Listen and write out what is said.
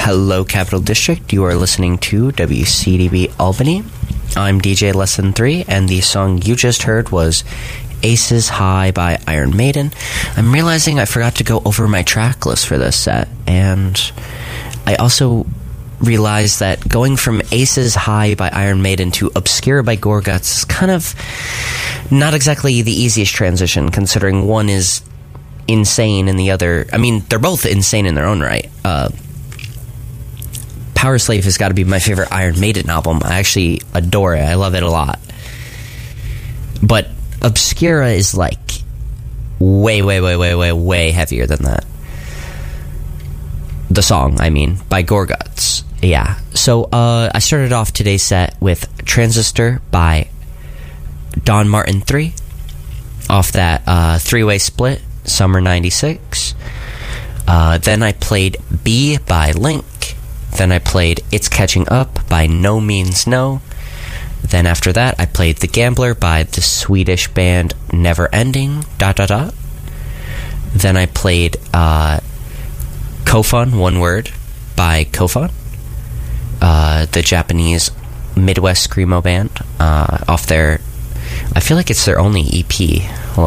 Hello, Capital District. You are listening to WCDB Albany. I'm DJ Lesson 3, and the song you just heard was Aces High by Iron Maiden. I'm realizing I forgot to go over my track list for this set, and I also realized that going from Aces High by Iron Maiden to Obscura by Gorguts is kind of not exactly the easiest transition, considering one is insane and the other... I mean, they're both insane in their own right. Power Slave has got to be my favorite Iron Maiden album. I actually adore it. I love it a lot. But Obscura is like way heavier than that. The song, I mean, by Gorguts. Yeah. So I started off today's set with Transistor by Don Martin 3 off that three-way split, Summer 96. Then I played B by Link. Then I played It's Catching Up by No Means No. Then after that, I played The Gambler by the Swedish band Never Ending, ... Then I played Kofun, one word, by Kofun, the Japanese Midwest Screamo band, off their... I feel like it's their only EP.